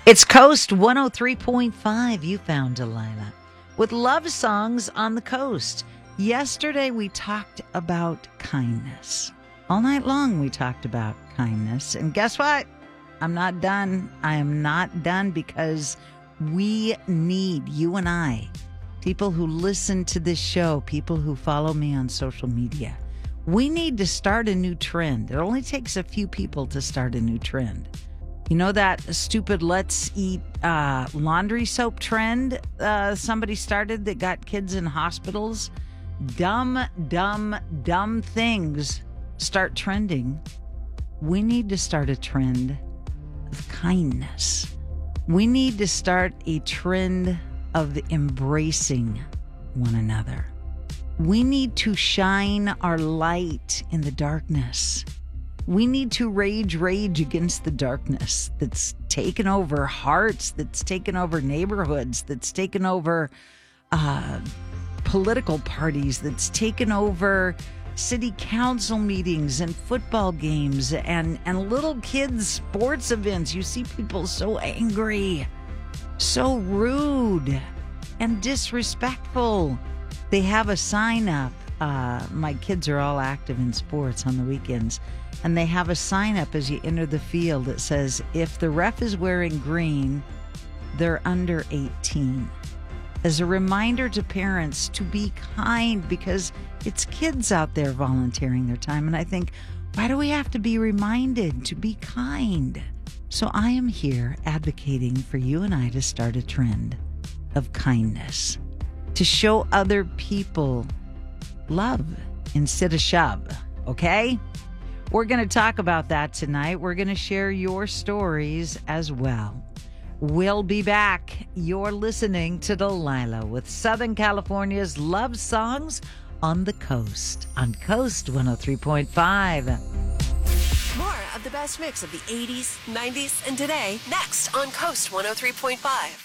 It's Coast 103.5. You found Delilah with love songs on the coast. Yesterday we talked about kindness. All night long we talked about kindness. And guess what? I'm not done. I am not done because we need, you and I, people who listen to this show, people who follow me on social media. We need to start a new trend. It only takes a few people to start a new trend. You know that stupid let's eat laundry soap trend somebody started that got kids in hospitals? Dumb things start trending. We need to start a trend of kindness. We need to start a trend of embracing one another. We need to shine our light in the darkness. We need to rage against the darkness that's taken over hearts, that's taken over neighborhoods, that's taken over political parties, that's taken over city council meetings and football games and little kids' sports events. You see people so angry, so rude and disrespectful. They have a sign up. My kids are all active in sports on the weekends. And they have a sign up as you enter the field that says, if the ref is wearing green, they're under 18. As a reminder to parents to be kind, because it's kids out there volunteering their time. And I think, why do we have to be reminded to be kind? So I am here advocating for you and I to start a trend of kindness, to show other people love instead of shove, okay? We're going to talk about that tonight. We're going to share your stories as well. We'll be back. You're listening to Delilah with Southern California's love songs on the coast, on Coast 103.5. More of the best mix of the 80s, 90s, and today, next on Coast 103.5.